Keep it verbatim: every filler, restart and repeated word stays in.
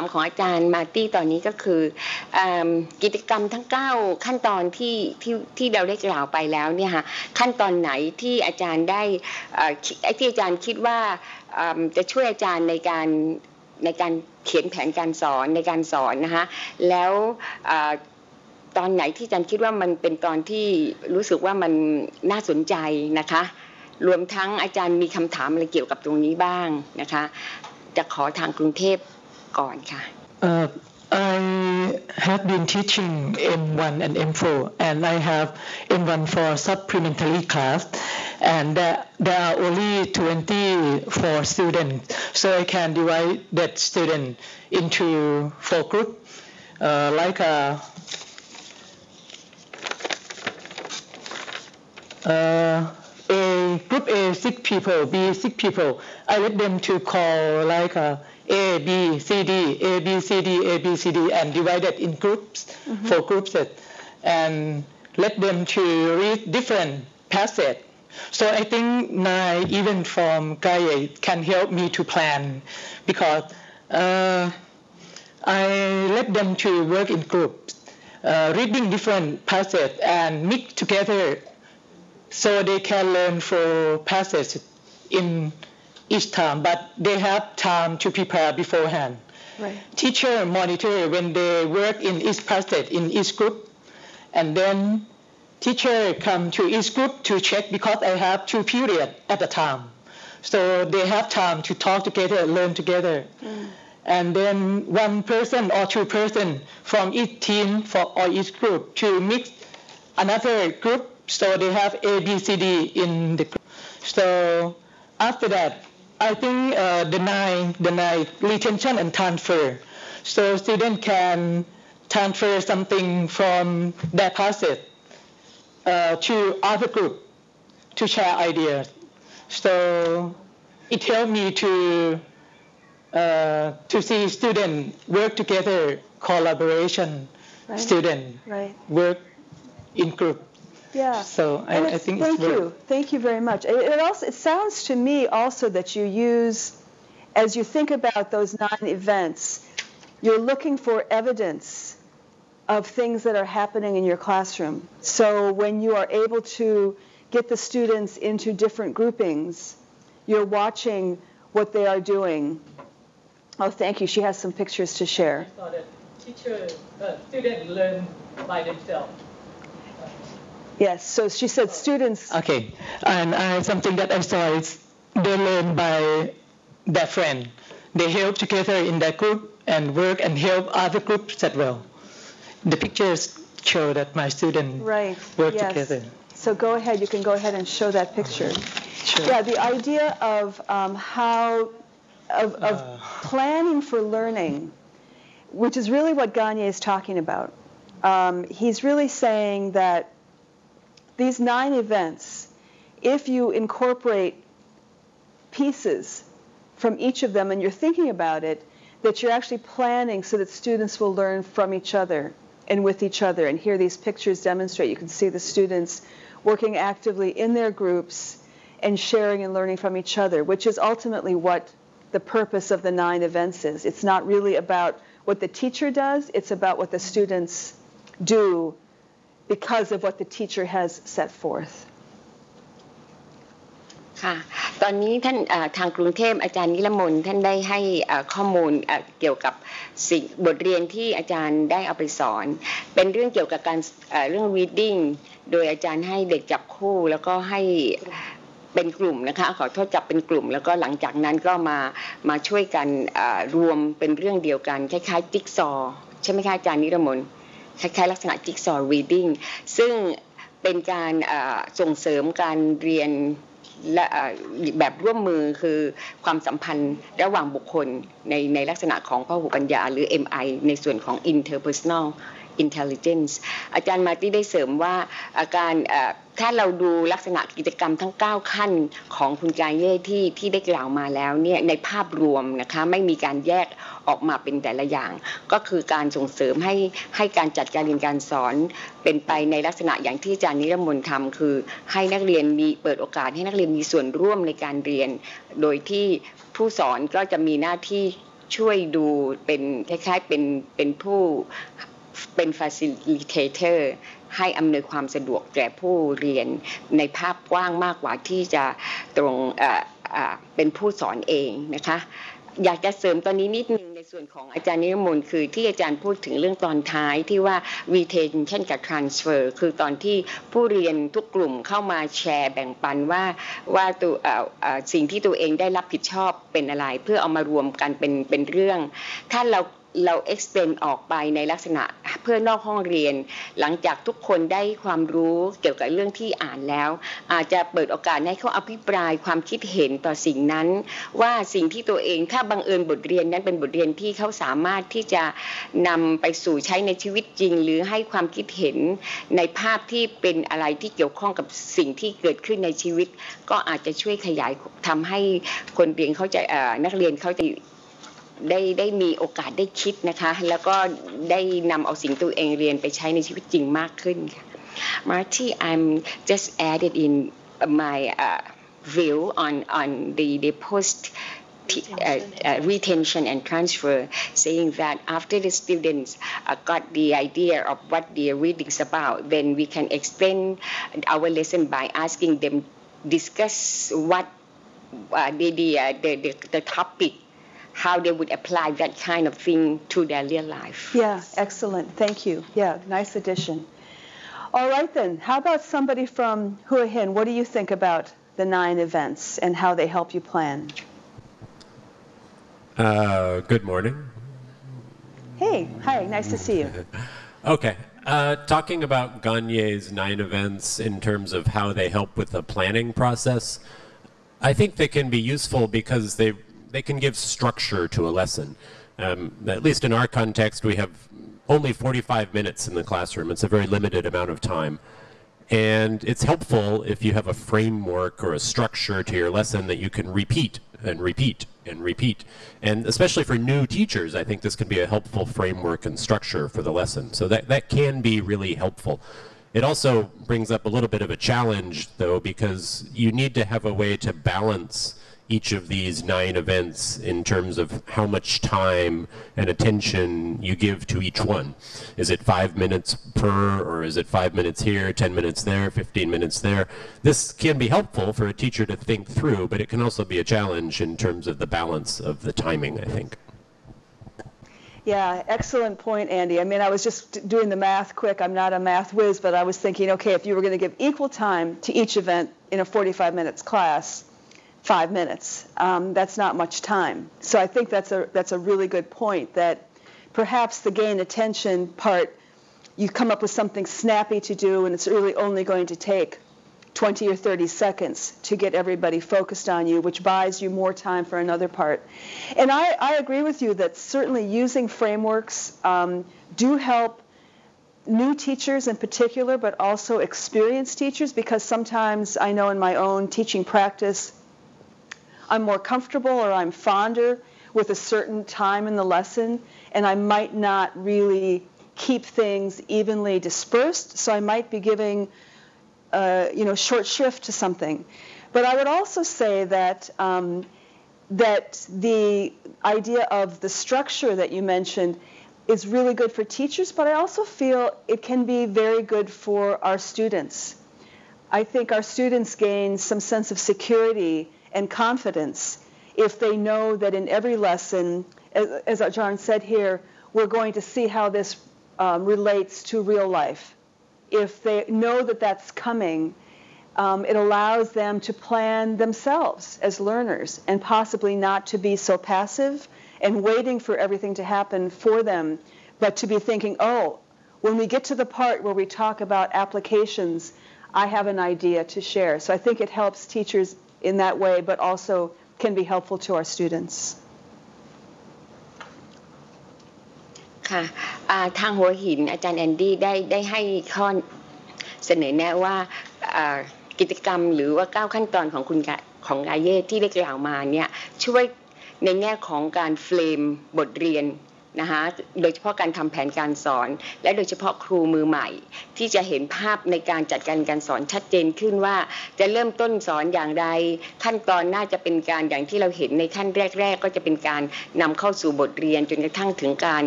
ามของอาจารย์มาร์ตี้ตอนนี้ก็คือกิจกรรมทั้งเก้าขั้นตอนที่ที่ที่เราได้กล่าวไปแล้วเนี่ยค่ะขั้นตอนไหนที่อาจารย์ได้ที่อาจารย์คิดว่าจะช่วยอาจารย์ในการในการเขียนแผนการสอนในการสอนนะคะแล้วตอนไหนที่อาจารย์คิดว่ามันเป็นตอนที่รู้สึกว่ามันน่าสนใจนะคะรวมทั้งอาจารย์มีคำถามอะไรเกี่ยวกับตรงนี้บ้างนะคะจะขอทางกรุงเทพก่อนค่ะ uh, I have been teaching เอ็ม วัน and เอ็ม โฟร์ and I have เอ็ม วัน for supplementary class and there, there are only twenty-four students so I can divide that student into four groups uh, like a uh, A group A six people, B six people. I let them to call like a A, B, C, D, A, B, C, D, A, B, C, D, and divided in groups, mm-hmm. four groups, and let them to read different passages. So I think nine, even from Gaia, can help me to plan because uh, I let them to work in groups, uh, reading different passages and mix together.So they can learn for passage in each time, but they have time to prepare beforehand. Right. Teacher monitor when they work in each passage in each group, and then teacher come to each group to check because I have two periods at a time. So they have time to talk together, learn together. Mm. And then one person or two person from each team for or each group to mix another group.So they have A, B, C, D in the group. So after that, I think uh, the nine, the nine retention and transfer. So student can transfer something from their passage uh, to other group to share ideas. So it helped me to uh, to see student work together, collaboration, right. student right. work in group.Yeah, so I, I think thank it's you, thank you very much. It, it also it sounds to me also that you use, as you think about those nine events, you're looking for evidence of things that are happening in your classroom. So when you are able to get the students into different groupings, you're watching what they are doing. Oh, thank you. She has some pictures to share. I saw that teacher, uh, students learn by themselves.Yes, so she said students. Okay, and uh, something that I saw is they learn by their friend. They help together in that group and work and help other groups as well. The pictures show that my students right. work yes. together. So go ahead, you can go ahead and show that picture. Sure. Yeah, the idea of um, how, of, of uh. planning for learning, which is really what Gagne is talking about. Um, he's really saying that.These nine events, if you incorporate pieces from each of them and you're thinking about it, that you're actually planning so that students will learn from each other and with each other. And here these pictures demonstrate, you can see the students working actively in their groups and sharing and learning from each other, which is ultimately what the purpose of the nine events is. It's not really about what the teacher does, it's about what the students do.because of what the teacher has set forth. ค่ะตอนนี้ท่านทางกรุงเทพอาจารย์นิรมนท่านได้ให้ข้อมูลเกี่ยวกับสิ่งบทเรียนที่อาจารย์ได้เอาไปสอนเป็นเรื่องเกี่ยวกับการเรื่อง reading โดยอาจารย์ให้เด็กจับคู่แล้วก็ให้เป็นกลุ่มนะคะขอโทษจับเป็นกลุ่มแล้วก็หลังจากนั้นก็มามาช่วยกันรวมเป็นเรื่องเดียวกันคล้ายๆจิ๊กซอว์ใช่ไหมคะอาจารย์นิรมนคล้ายๆลักษณะ Jigsaw Reading ซึ่งเป็นการส่งเสริมการเรียนและแบบร่วมมือคือความสัมพันธ์ระหว่างบุคคลในในลักษณะของพหุปัญญาหรือ เอ็ม ไอ ในส่วนของ Interpersonal Intelligence อาจารย์มาร์ตี้ได้เสริมว่าอาการถ้าเราดูลักษณะกิจกรรมทั้งเก้าขั้นของคุณกายเย่ที่ที่ได้กล่าวมาแล้วเนี่ยในภาพรวมนะคะไม่มีการแยกออกมาเป็นแต่ละอย่างก็คือการส่งเสริมให้ให้การจัดการเรียนการสอนเป็นไปในลักษณะอย่างที่อาจารย์นิรมนทำคือให้นักเรียนมีเปิดโอกาสให้นักเรียนมีส่วนร่วมในการเรียนโดยที่ผู้สอนก็จะมีหน้าที่ช่วยดูเป็นคล้ายๆเป็นเป็นผู้เป็น facilitator ให้อำนวยความสะดวกแก่ผู้เรียนในภาพกว้างมากกว่าที่จะตรงเอ่อเอ่อเป็นผู้สอนเองนะคะอยากจะเสริมตอนนี้นิดนึงในส่วนของอาจารย์นิรมนต์คือที่อาจารย์พูดถึงเรื่องตอนท้ายที่ว่า retention กับ transfer คือตอนที่ผู้เรียนทุกกลุ่มเข้ามาแชร์แบ่งปันว่าว่าตัวเอ่อเอ่อสิ่งที่ตัวเองได้รับผิดชอบเป็นอะไรเพื่อเอามารวมกันเป็นเป็นเรื่องถ้าเราเรา extend ออกไปในลักษณะเพื่อนอกห้องเรียนหลังจากทุกคนได้ความรู้เกี่ยวกับเรื่องที่อ่านแล้วอาจจะเปิดโอกาสให้เขาอภิปรายความคิดเห็นต่อสิ่งนั้นว่าสิ่งที่ตัวเองถ้าบังเอิญบทเรียนนั้นเป็นบทเรียนที่เขาสามารถที่จะนำไปสู่ใช้ในชีวิตจริงหรือให้ความคิดเห็นในภาพที่เป็นอะไรที่เกี่ยวข้องกับสิ่งที่เกิดขึ้นในชีวิตก็อาจจะช่วยขยายทำให้คนเรียนเข้าใจนักเรียนเข้าใจได้ได้มีโอกาสได้คิดนะคะแล้วก็ได้นำเอาสิ่งตัวเองเรียนไปใช้ในชีวิตจริงมากขึ้นค่ะ Marty I'm just added in my uh, view on on the the post uh, uh, retention and transfer saying that after the students uh, got the idea of what the reading is about then we can explain our lesson by asking them discuss what uh, the the, uh, the the the topic how they would apply that kind of thing to their real life. Yeah, excellent. Thank you. Yeah, nice addition. All right then, how about somebody from Hua Hin? What do you think about the nine events and how they help you plan? Uh, good morning. Hey, hi, nice to see you. Okay. Uh, talking about Ganye's nine events in terms of how they help with the planning process, I think they can be useful because they they can give structure to a lesson. Um, at least in our context, we have only forty-five minutes in the classroom. It's a very limited amount of time. And it's helpful if you have a framework or a structure to your lesson that you can repeat and repeat and repeat. And especially for new teachers, I think this can be a helpful framework and structure for the lesson. So that, that can be really helpful. It also brings up a little bit of a challenge, though, because you need to have a way to balance each of these nine events in terms of how much time and attention you give to each one. Is it five minutes per, or is it five minutes here, ten minutes there, fifteen minutes there? This can be helpful for a teacher to think through, but it can also be a challenge in terms of the balance of the timing, I think. Yeah, excellent point, Andy. I mean, I was just doing the math quick. I'm not a math whiz, but I was thinking, okay, if you were going to give equal time to each event in a forty-five minutes class, five minutes. Um, that's not much time. So I think that's a that's a really good point, that perhaps the gain attention part, you come up with something snappy to do, and it's really only going to take twenty or thirty seconds to get everybody focused on you, which buys you more time for another part. And I, I agree with you that certainly using frameworks um, do help new teachers in particular, but also experienced teachers, because sometimes I know in my own teaching practice, I'm more comfortable or I'm fonder with a certain time in the lesson, and I might not really keep things evenly dispersed, so I might be giving uh, you know, short shrift to something. But I would also say that um, that the idea of the structure that you mentioned is really good for teachers, but I also feel it can be very good for our students. I think our students gain some sense of security and confidence if they know that in every lesson, as, as John said here, we're going to see how this um, relates to real life. If they know that that's coming, um, it allows them to plan themselves as learners and possibly not to be so passive and waiting for everything to happen for them, but to be thinking, oh, when we get to the part where we talk about applications, I have an idea to share. So I think it helps teachers in that way, but also can be helpful to our students. ค่ะทางหัวหินอาจารย์แอนดี้ได้ได้ให้ข้อเสนอแนะว่ากิจกรรมหรือว่าเก้าขั้นตอนของคุณของกาเย่ที่ได้กล่าวมาเนี่ยช่วยในแง่ของการเฟรมบทเรียนนะคะโดยเฉพาะการทำแผนการสอนและโดยเฉพาะครูมือใหม่ที่จะเห็นภาพในการจัดการการสอนชัดเจนขึ้นว่าจะเริ่มต้นสอนอย่างไรขั้นตอนน่าจะเป็นการอย่างที่เราเห็นในขั้นแรกๆก็จะเป็นการนำเข้าสู่บทเรียนจนกระทั่งถึงการ